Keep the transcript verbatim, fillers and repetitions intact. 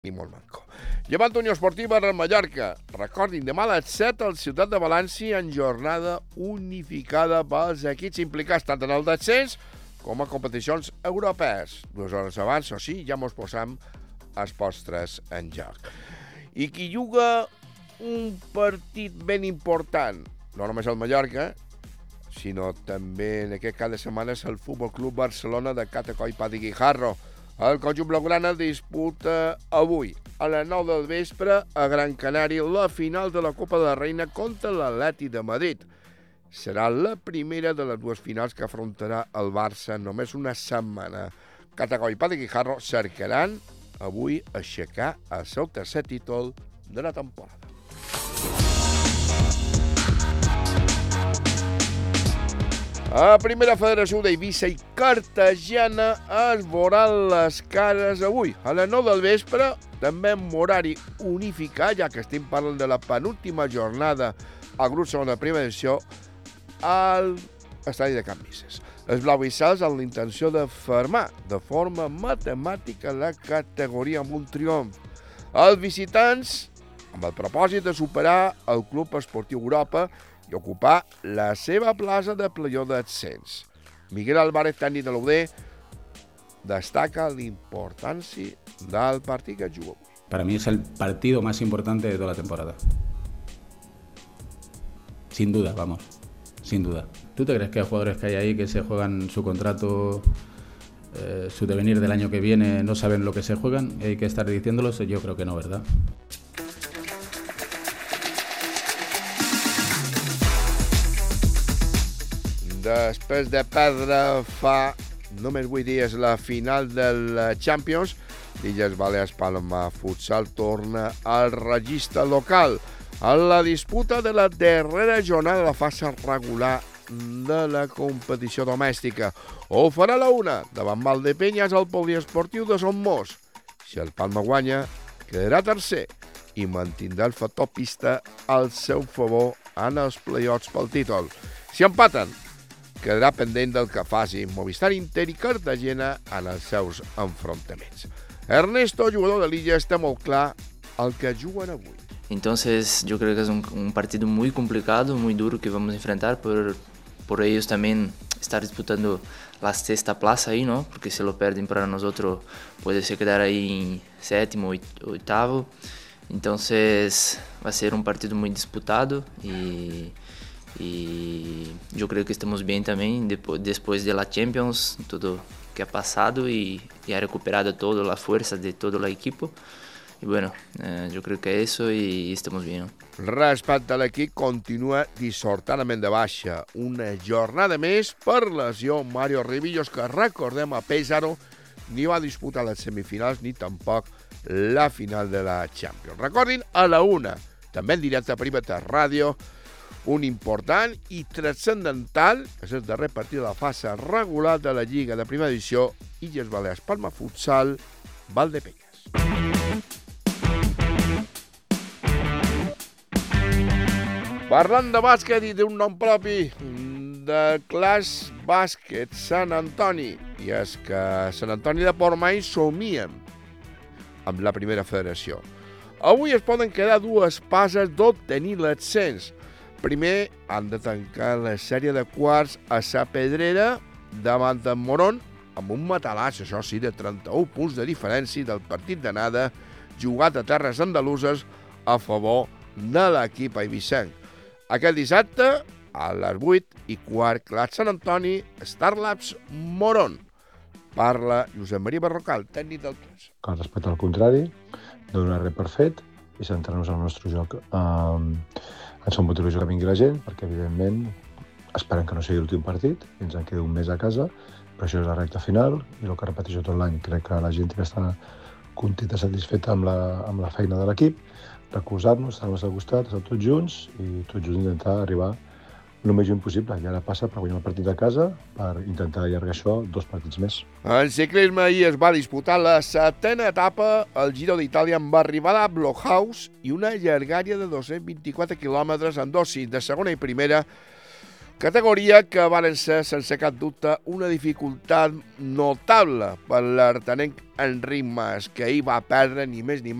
Ni molt manco. Llevant Unió Esportiva a Mallorca. Recordin, demà a les set al Ciutat de València en jornada unificada pels equips implicats tant en el descens com a competicions europees. Dues hores abans, o sí, ja mos posam els postres en joc. I qui juga un partit ben important, no només el Mallorca, sinó també en aquest cap de setmana és el Futbol Club Barcelona de Catacoi, Pati Guijarro. El conjunt blaugrana disputa avui, a les nou del vespre, a Gran Canària, la final de la Copa de la Reina contra l'Atlètic de Madrid. Serà la primera de les dues finals que afrontarà el Barça en només una setmana. Catacoi i Pati Guijarro cercaran avui aixecar el seu tercer títol de la temporada. A Primera Federació d'Eivissa i Cartagena es veuran les cares avui. A les nou del vespre, també amb horari unificat, ja que estem parlant de la penúltima jornada al grup segon de primera edició, al estadi de Can Vises. Els blau-vissals amb la intenció de fermar de forma matemàtica la categoria amb un triomf. Els visitants, amb el propòsit de superar el Club Esportiu Europa i ocupar la seva plaça de playoff d'ascens. Miguel Álvarez, tècnic de l'U D, destaca la importància del partit que juga avui. Para mí es el partido más importante de toda la temporada. Sin duda, vamos, sin duda. ¿Tú te crees que hay jugadores que hay ahí que se juegan su contrato, eh, su devenir del año que viene, no saben lo que se juegan? ¿Hay que estar diciéndolos? Yo creo que no, ¿verdad? Després de perdre fa només vuit dies la final del Champions, l'Illes Balears Palma Futsal torna al registre local en la disputa de la darrera jornada de la fase regular de la competició domèstica. Ho farà a la una davant Valdepenyes al poliesportiu de Son Mos. Si el Palma guanya, quedarà tercer i mantindrà el factor pista al seu favor en els play-offs pel títol. Si empaten, quedarà pendent del que faci Movistar Inter i Cartagena en els seus enfrontaments. Ernesto, jugador de l'Illa, està molt clar el que juguen avui. Entonces, yo creo que es un, un partido muy complicado, muy duro que vamos a enfrentar por, por ellos también estar disputando la sexta plaza ahí, ¿no? Porque si lo pierden para nosotros puede ser quedar ahí en séptimo o oitavo. Entonces, va a ser un partido muy disputado y y yo creo que estamos bien también después de la Champions, todo que ha pasado y, y ha recuperado toda la fuerza de todo el equipo. Y bueno, eh, yo creo que eso y estamos bien. Respecte a l'equip, continua dissortadament de baixa. Una jornada més per lesió Mario Ribillos, que recordem a Pesaro ni va disputar les semifinals ni tampoc la final de la Champions. Recordin, a la una, també en directe a Privata Ràdio, un important i transcendental, és el darrer partit de la fase regular de la Lliga de Primera Edició, Illes Balears Palma Futsal, Valdepenyes. Parlant de bàsquet i d'un nom propi, de Class Bàsquet Sant Antoni, i és que Sant Antoni de Portmany somien amb la Primera Federació. Avui es poden quedar dues passes d'obtenir l'ascens. Primer, han de tancar la sèrie de quarts a Sa Pedrera davant d'en Morón amb un matalàs, això sí, de trenta-un punts de diferència del partit d'anada jugat a terres andaluses a favor de l'equip eivissenc. Aquest dissabte, a les vuit i quart, Class Sant Antoni, Star Labs Morón. Parla Josep Maria Barrocal, tècnic del Class. Cal respecte al contrari, no donar res per fet i centrar-nos en el nostre joc. Um... Ens fa motivació que vingui la gent, perquè evidentment esperem que no sigui l'últim partit, i ens en queda un mes a casa, però això és la recta final, i el que repeteixo tot l'any, crec que la gent que està contenta, satisfeta amb la, amb la feina de l'equip, recolzar-nos, estar al nostre costat, estar tots junts, i tots junts intentar arribar el més lluny possible. I ara passa per guanyar el partit de casa, per intentar allargar això dos partits més. En ciclisme ahir es va disputar la setena etapa al Giro d'Itàlia amb arribada a Blockhaus i una llargària de dos-cents vint-i-quatre quilòmetres en dosis de segona i primera, Categoria que van ser, sense cap dubte, una dificultat notable per l'artenenc Enric Mas, que ahir va perdre ni més ni